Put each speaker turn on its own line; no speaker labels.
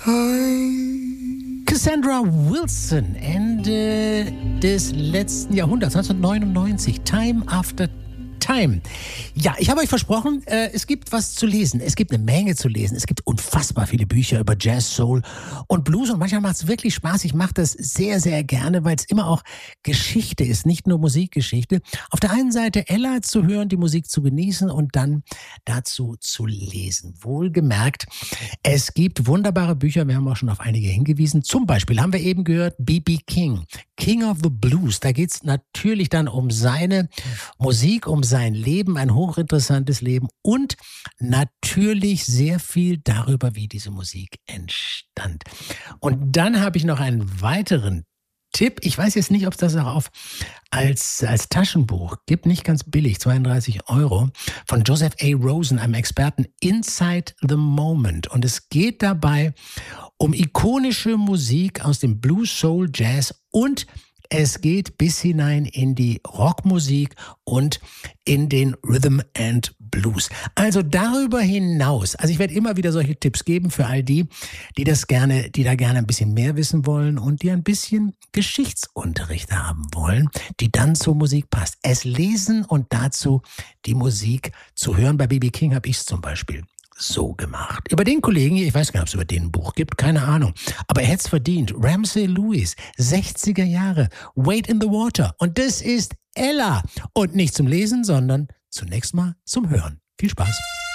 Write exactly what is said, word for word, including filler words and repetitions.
Cassandra Wilson, Ende des letzten Jahrhunderts, neunzehnhundertneunundneunzig, Time After Time. Ja, ich habe euch versprochen, äh, es gibt was zu lesen. Es gibt eine Menge zu lesen. Es gibt unfassbar viele Bücher über Jazz, Soul und Blues. Und manchmal macht es wirklich Spaß. Ich mache das sehr, sehr gerne, weil es immer auch Geschichte ist, nicht nur Musikgeschichte. Auf der einen Seite Ella zu hören, die Musik zu genießen und dann dazu zu lesen. Wohlgemerkt, es gibt wunderbare Bücher. Wir haben auch schon auf einige hingewiesen. Zum Beispiel haben wir eben gehört B B King, King of the Blues. Da geht es natürlich dann um seine Musik, um sein Leben, ein hochinteressantes Leben und natürlich sehr viel darüber, wie diese Musik entstand. Und dann habe ich noch einen weiteren Tipp. Ich weiß jetzt nicht, ob es das auch auf als, als Taschenbuch gibt, nicht ganz billig, zweiunddreißig Euro, von Joseph A. Rosen, einem Experten, Inside the Moment. Und es geht dabei um ikonische Musik aus dem Blues, Soul, Jazz und es geht bis hinein in die Rockmusik und in den Rhythm and Blues. Also darüber hinaus, also ich werde immer wieder solche Tipps geben für all die, die das gerne, die da gerne ein bisschen mehr wissen wollen und die ein bisschen Geschichtsunterricht haben wollen, die dann zur Musik passt. Es lesen und dazu die Musik zu hören. Bei B B King habe ich es zum Beispiel so gemacht. Über den Kollegen hier, ich weiß gar nicht, ob es über den ein Buch gibt, keine Ahnung. Aber er hätte es verdient. Ramsey Lewis, sechziger Jahre, Wade in the Water. Und das ist Ella. Und nicht zum Lesen, sondern zunächst mal zum Hören. Viel Spaß.